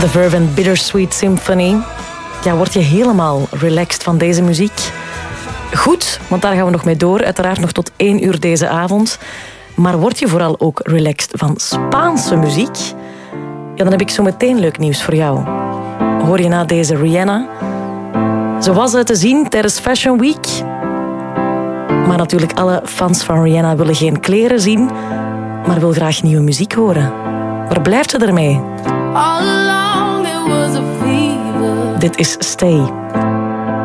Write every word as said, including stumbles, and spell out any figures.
The Verve and Bittersweet Symphony. Ja, word je helemaal relaxed van deze muziek? Goed, want daar gaan we nog mee door. Uiteraard nog tot één uur deze avond. Maar word je vooral ook relaxed van Spaanse muziek? Ja, dan heb ik zo meteen leuk nieuws voor jou. Hoor je na deze Rihanna? Ze was te zien tijdens Fashion Week. Maar natuurlijk, alle fans van Rihanna willen geen kleren zien, maar wil graag nieuwe muziek horen. Waar blijft ze ermee? All along it was a fever. Dit is Stay.